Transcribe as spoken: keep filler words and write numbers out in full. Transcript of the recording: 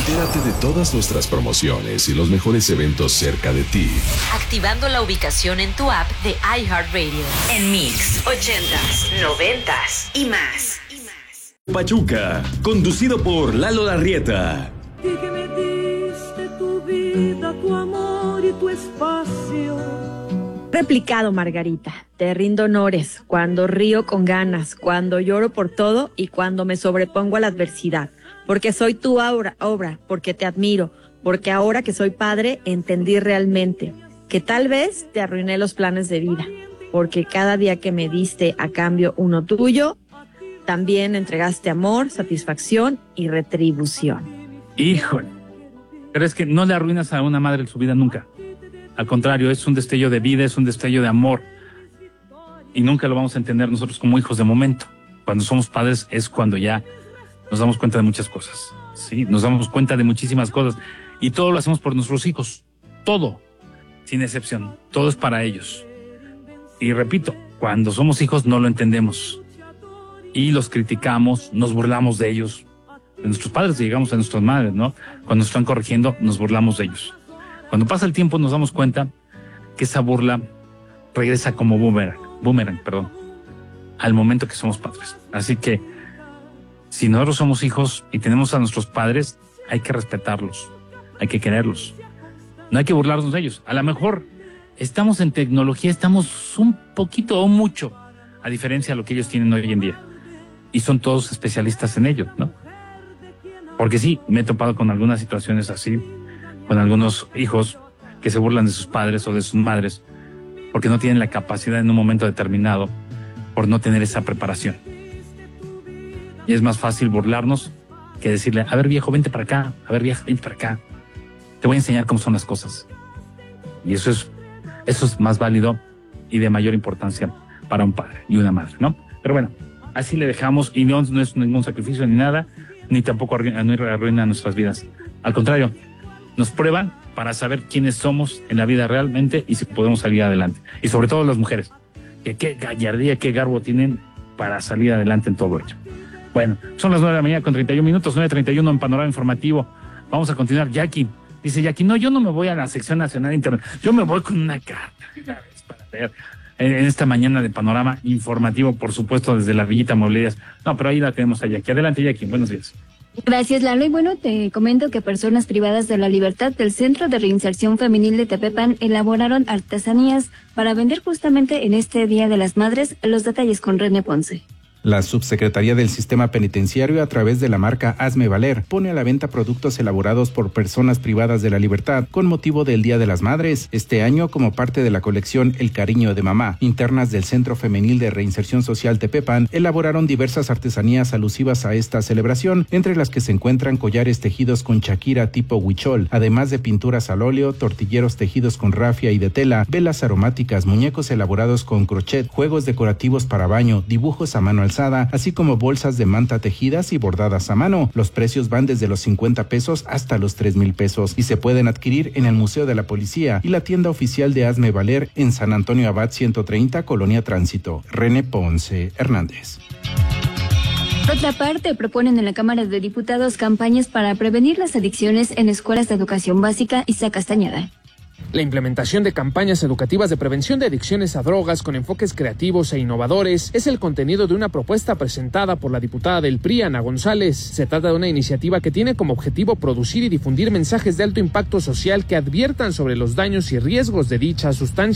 Entérate de todas nuestras promociones y los mejores eventos cerca de ti, activando la ubicación en tu app de iHeartRadio. En Mix, ochentas, noventas y más. Pachuca, conducido por Lalo Larrieta. Y que me diste tu vida, tu amor y tu espacio. Replicado, Margarita. Te rindo honores cuando río con ganas, cuando lloro por todo y cuando me sobrepongo a la adversidad. Porque soy tu obra, obra, porque te admiro, porque ahora que soy padre entendí realmente que tal vez te arruiné los planes de vida, porque cada día que me diste a cambio uno tuyo, también entregaste amor, satisfacción y retribución. Híjole, pero es que no le arruinas a una madre su vida nunca. Al contrario, es un destello de vida, es un destello de amor. Y nunca lo vamos a entender nosotros como hijos de momento. Cuando somos padres es cuando ya nos damos cuenta de muchas cosas. Sí, nos damos cuenta de muchísimas cosas. Y todo lo hacemos por nuestros hijos. Todo, sin excepción. Todo es para ellos. Y repito, cuando somos hijos no lo entendemos. Y los criticamos, nos burlamos de ellos, de nuestros padres, y llegamos a nuestras madres, ¿no? Cuando nos están corrigiendo, nos burlamos de ellos. Cuando pasa el tiempo nos damos cuenta que esa burla regresa como boomerang, boomerang, perdón, al momento que somos padres. Así que, si nosotros somos hijos y tenemos a nuestros padres, hay que respetarlos, hay que quererlos. No hay que burlarnos de ellos. A lo mejor estamos en tecnología, estamos un poquito o mucho, a diferencia de lo que ellos tienen hoy en día. Y son todos especialistas en ello, ¿no? Porque sí, me he topado con algunas situaciones así, con algunos hijos que se burlan de sus padres o de sus madres, porque no tienen la capacidad en un momento determinado, por no tener esa preparación. Y es más fácil burlarnos que decirle, a ver viejo, vente para acá, a ver vieja, vente para acá. Te voy a enseñar cómo son las cosas. Y eso es, eso es más válido y de mayor importancia para un padre y una madre, ¿no? Pero bueno, así le dejamos y no, no es ningún sacrificio ni nada, ni tampoco arruina, no arruina nuestras vidas. Al contrario, nos prueban para saber quiénes somos en la vida realmente y si podemos salir adelante. Y sobre todo las mujeres, que qué gallardía, qué garbo tienen para salir adelante en todo ello. Bueno, son las nueve de la mañana con treinta y un minutos, nueve treinta y uno en Panorama Informativo. Vamos a continuar. Jackie, dice Jackie, no, yo no me voy a la sección nacional de internet, yo me voy con una carta para ver en esta mañana de Panorama Informativo, por supuesto, desde la Villita Mobiliarias. No, pero ahí la tenemos a Jackie. Adelante, Jackie, buenos días. Gracias, Lalo. Y bueno, te comento que personas privadas de la libertad del Centro de Reinserción Femenil de Tepepan elaboraron artesanías para vender justamente en este Día de las Madres. Los detalles con René Ponce. La Subsecretaría del Sistema Penitenciario, a través de la marca Hazme Valer, pone a la venta productos elaborados por personas privadas de la libertad con motivo del Día de las Madres. Este año, como parte de la colección El Cariño de Mamá, internas del Centro Femenil de Reinserción Social Tepepan, elaboraron diversas artesanías alusivas a esta celebración, entre las que se encuentran collares tejidos con chaquira tipo huichol, además de pinturas al óleo, tortilleros tejidos con rafia y de tela, velas aromáticas, muñecos elaborados con crochet, juegos decorativos para baño, dibujos a mano alzada, así como bolsas de manta tejidas y bordadas a mano. Los precios van desde los cincuenta pesos hasta los tres mil pesos y se pueden adquirir en el Museo de la Policía y la tienda oficial de Hazme Valer en San Antonio Abad ciento treinta, Colonia Tránsito. René Ponce Hernández. Por otra parte, proponen en la Cámara de Diputados campañas para prevenir las adicciones en escuelas de educación básica. Isa Castañeda. La implementación de campañas educativas de prevención de adicciones a drogas con enfoques creativos e innovadores es el contenido de una propuesta presentada por la diputada del P R I, Ana González. Se trata de una iniciativa que tiene como objetivo producir y difundir mensajes de alto impacto social que adviertan sobre los daños y riesgos de dicha sustancia.